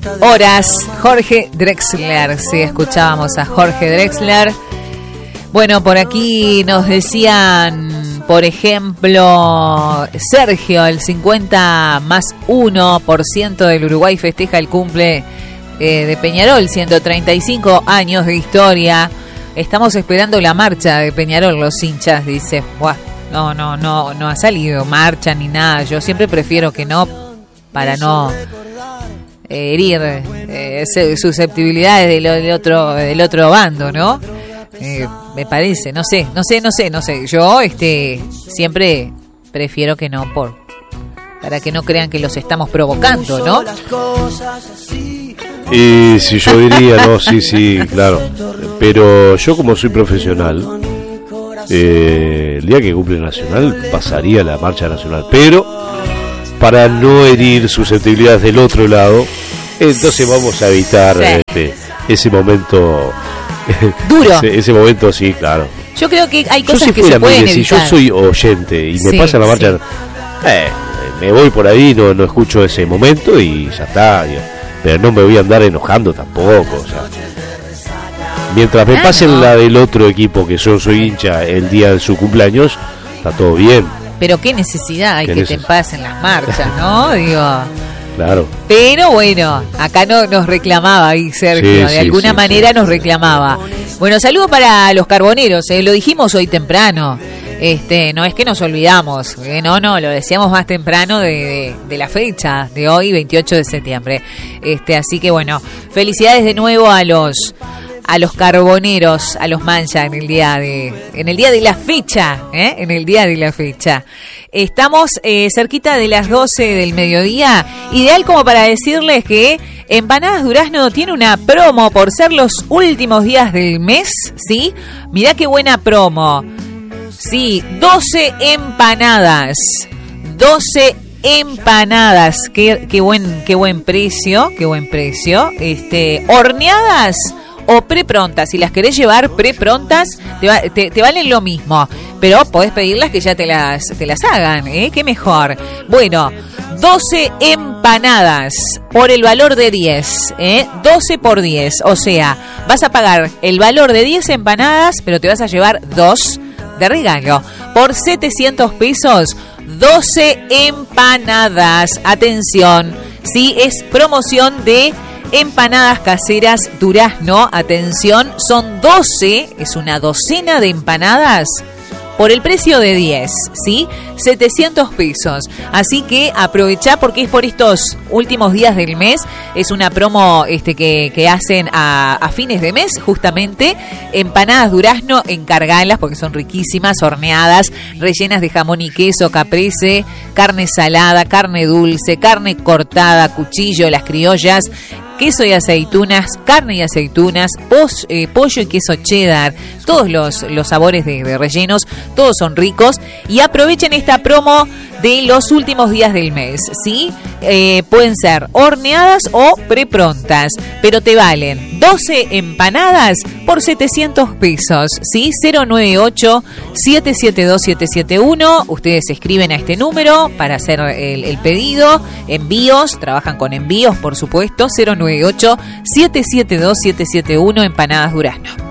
horas. Jorge Drexler, sí, escuchábamos a Jorge Drexler. Bueno, por aquí nos decían, por ejemplo, Sergio, el 50+1% del Uruguay festeja el cumple de Peñarol, 135 años de historia. Estamos esperando la marcha de Peñarol, los hinchas, dice. Buah, no ha salido marcha ni nada. Yo siempre prefiero que no, para no herir susceptibilidades del otro bando, ¿no? Me parece, no sé. Yo siempre prefiero que no, para que no crean que los estamos provocando, ¿no? Y si yo diría, no, sí, claro. Pero yo, como soy profesional, el día que cumple Nacional pasaría la marcha nacional, pero para no herir susceptibilidades del otro lado, entonces vamos a evitar ese momento duro. Ese momento, sí, claro. Yo creo que hay cosas que se pueden evitar. Si yo soy oyente y me pasa la marcha, me voy por ahí, no escucho ese momento y ya está, pero no me voy a andar enojando tampoco, o sea, mientras me pasen la del otro equipo que yo soy hincha el día de su cumpleaños, está todo bien. Pero qué necesidad hay que te pasen las marchas, ¿no? Digo. Claro. Pero bueno, acá nos reclamaba ahí Sergio, de alguna manera nos reclamaba. Bueno, saludo para los carboneros, lo dijimos hoy temprano. No es que nos olvidamos, no, lo decíamos más temprano de la fecha de hoy, 28 de septiembre. Así que bueno, felicidades de nuevo a los carboneros, a los mancha en el día de la fecha, en el día de la fecha. Estamos cerquita de las 12 del mediodía, ideal como para decirles que Empanadas Durazno tiene una promo por ser los últimos días del mes, ¿sí? Mirá qué buena promo. Sí, 12 empanadas. 12 empanadas. Qué buen precio, horneadas o preprontas. Si las querés llevar preprontas, te valen lo mismo, pero podés pedirlas que ya te las hagan, qué mejor. Bueno, 12 empanadas por el valor de 10, 12 por 10, o sea, vas a pagar el valor de 10 empanadas, pero te vas a llevar 2 de regalo. Por 700 pesos, 12 empanadas. Atención, sí, es promoción de Empanadas Caseras Durazno. Atención, son 12, es una docena de empanadas por el precio de 10, ¿sí? 700 pesos. Así que aprovechá porque es por estos últimos días del mes. Es una promo que hacen a fines de mes, justamente. Empanadas Durazno, encargalas porque son riquísimas, horneadas, rellenas de jamón y queso, caprese, carne salada, carne dulce, carne cortada, cuchillo, las criollas, queso y aceitunas, carne y aceitunas, pollo y queso cheddar, todos los sabores de rellenos, todos son ricos. Y aprovechen esta promo de los últimos días del mes, ¿sí? Pueden ser horneadas o preprontas, pero te valen 12 empanadas por 700 pesos, ¿sí? 098-772-771. Ustedes escriben a este número para hacer el pedido. Envíos, trabajan con envíos, por supuesto. 098-772-771, Empanadas Durazno.